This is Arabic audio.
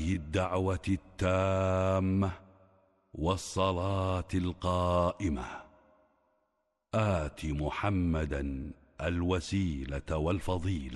هذه الدعوة التامة والصلاة القائمة آت محمدا الوسيلة والفضيلة